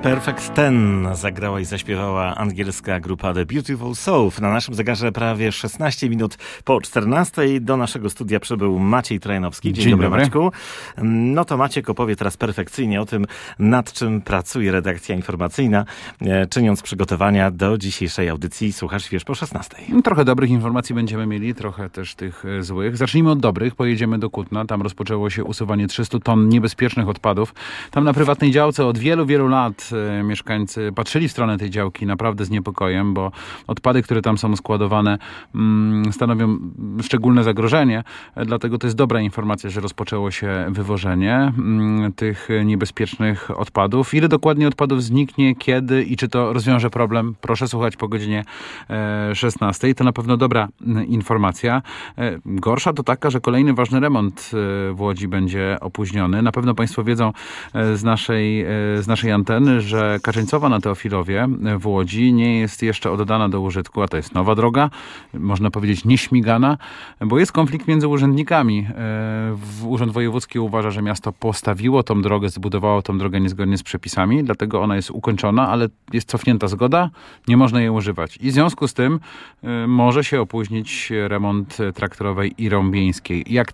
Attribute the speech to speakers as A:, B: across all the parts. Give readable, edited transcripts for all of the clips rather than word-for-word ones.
A: Perfect Ten zagrała i zaśpiewała angielska grupa The Beautiful Souls. Na naszym zegarze prawie 16 minut po 14. Do naszego studia przybył Maciej Trojanowski. Dzień dobry, Maćku. No to Maciek opowie teraz perfekcyjnie o tym, nad czym pracuje redakcja informacyjna, czyniąc przygotowania do dzisiejszej audycji Słuchasz i Wiesz po 16.
B: Trochę dobrych informacji będziemy mieli, trochę też tych złych. Zacznijmy od dobrych. Pojedziemy do Kutna. Tam rozpoczęło się usuwanie 300 ton niebezpiecznych odpadów. Tam na prywatnej działce od wielu, wielu lat mieszkańcy patrzyli w stronę tej działki naprawdę z niepokojem, bo odpady, które tam są składowane, stanowią szczególne zagrożenie. Dlatego to jest dobra informacja, że rozpoczęło się wywożenie tych niebezpiecznych odpadów. Ile dokładnie odpadów zniknie, kiedy i czy to rozwiąże problem? Proszę słuchać po godzinie 16. To na pewno dobra informacja. Gorsza to taka, że kolejny ważny remont w Łodzi będzie opóźniony. Na pewno Państwo wiedzą z naszej anteny, że Kaczyńcowa na Teofilowie w Łodzi nie jest jeszcze oddana do użytku, a to jest nowa droga, można powiedzieć nieśmigana, bo jest konflikt między urzędnikami. Urząd Wojewódzki uważa, że miasto postawiło tą drogę, zbudowało tą drogę niezgodnie z przepisami, dlatego ona jest ukończona, ale jest cofnięta zgoda, nie można jej używać. I w związku z tym może się opóźnić remont traktorowej i rąbieńskiej. Jak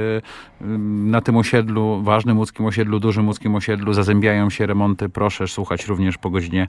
B: na tym osiedlu, ważnym łódzkim osiedlu, dużym łódzkim osiedlu zazębiają się remonty, proszę słuchać również po godzinie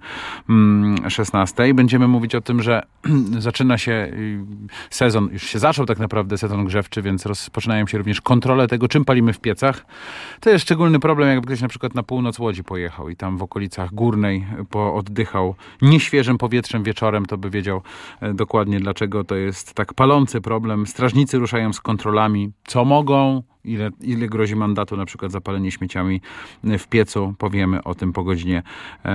B: 16. Będziemy mówić o tym, że zaczyna się sezon, już się zaczął tak naprawdę sezon grzewczy, więc rozpoczynają się również kontrole tego, czym palimy w piecach. To jest szczególny problem, jakby ktoś na przykład na północ Łodzi pojechał i tam w okolicach Górnej oddychał nieświeżym powietrzem wieczorem, to by wiedział dokładnie, dlaczego to jest tak palący problem. Strażnicy ruszają z kontrolami, co mogą, ile grozi mandatu, na przykład za palenie śmieciami w piecu. Powiemy o tym po godzinie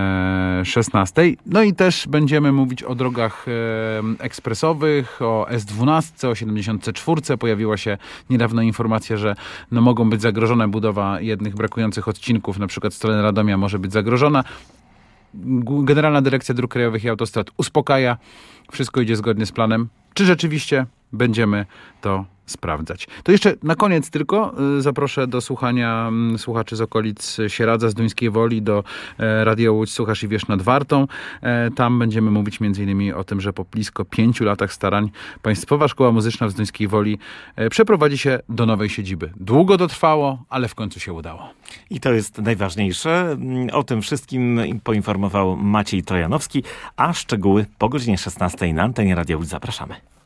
B: 16. No i też będziemy mówić o drogach ekspresowych, o S12, o 74. Pojawiła się niedawno informacja, że mogą być zagrożone budowa jednych brakujących odcinków, na przykład w stronę Radomia może być zagrożona. Generalna Dyrekcja Dróg Krajowych i Autostrad uspokaja. Wszystko idzie zgodnie z planem. Czy rzeczywiście będziemy to sprawdzać? To jeszcze na koniec tylko zaproszę do słuchania słuchaczy z okolic Sieradza, z Duńskiej Woli, do Radia Łódź Słuchasz i Wiesz nad Wartą. Tam będziemy mówić m.in. o tym, że po blisko 5 latach starań Państwowa Szkoła Muzyczna w Duńskiej Woli przeprowadzi się do nowej siedziby. Długo to trwało, ale w końcu się udało.
A: I to jest najważniejsze. O tym wszystkim poinformował Maciej Trojanowski, a szczegóły po godzinie 16 na antenie Radia Łódź zapraszamy.